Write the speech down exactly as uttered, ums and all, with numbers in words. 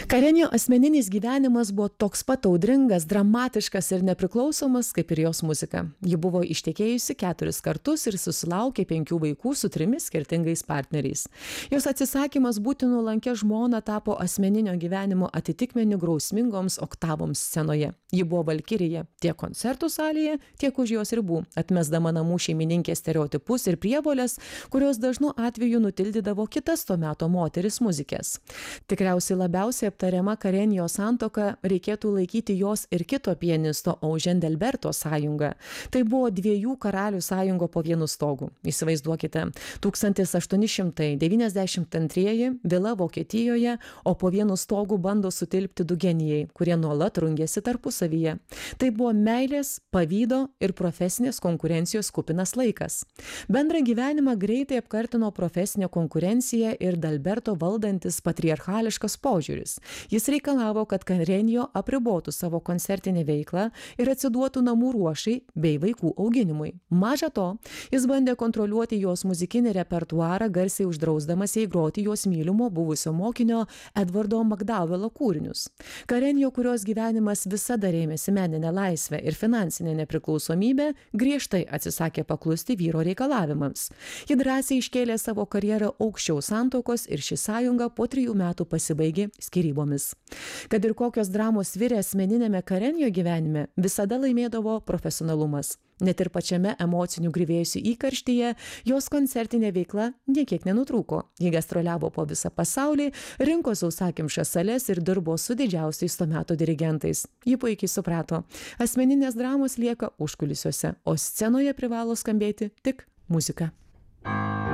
Karenio asmeninis gyvenimas buvo toks pat audringas, dramatiškas ir nepriklausomas kaip ir jos muzika. Ji buvo ištekėjusi keturis kartus ir susilaukė penkių vaikų su trimis skirtingais partneriais. Jos atsisakymas būti nuolankia žmona tapo asmeninio gyvenimo atitikmeniu grausmingoms oktavoms scenoje. Ji buvo valkirija tiek koncertų salėje, tiek už jos ribų, atmesdama namų šeimininkės stereotipus ir prievolės, kurios dažnu atveju nutildydavo kitas to meto moteris muzikės. Tikriausiai labiausiai aptariama Karenio santuoka reikėtų laikyti jos ir kito pianisto Eugen Delberto sąjungą. Tai buvo dviejų karalių sąjungo po vienu stogu. Įsivaizduokite, tūkstantis aštuoni šimtai devyniasdešimt antrieji vila Vokietijoje, o po vienu stogu bando sutilpti du genijai, kurie nuolat rungėsi tarpusavyje. Tai buvo meilės, pavydo ir profesinės konkurencijos kupinas laikas. Bendrą gyvenimą greitai apkartino profesinė konkurencija ir Delberto valdantis patriarchališkas požiūris. Jis reikalavo, kad Karenio apribotų savo koncertinę veiklą ir atsiduotų namų ruošai bei vaikų auginimui. Maža to, jis bandė kontroliuoti jos muzikinį repertuarą, garsiai uždrausdamas jai groti jos mylimo buvusio mokinio Edvardo Makdavelo kūrinius. Karenio, kurios gyvenimas visada rėmėsi meninę laisvę ir finansinę nepriklausomybę, griežtai atsisakė paklusti vyro reikalavimams. Ji drąsiai iškėlė savo karjerą aukščiau santuokos ir ši sąjunga po trijų metų pasibaigė skyrybomis. Kad ir kokios dramos virė asmeninėme Karenio gyvenime, visada laimėdavo profesionalumas. Net ir pačiame emocinių grįvėjusių įkarštyje, jos koncertinė veikla niekiek nenutrūko. Ji gastroliavo po visą pasaulį, rinko sausakimšas sales ir dirbo su didžiausiais to meto dirigentais. Ji puikiai suprato, asmeninės dramos lieka užkulisiuose, o scenoje privalo skambėti tik muzika.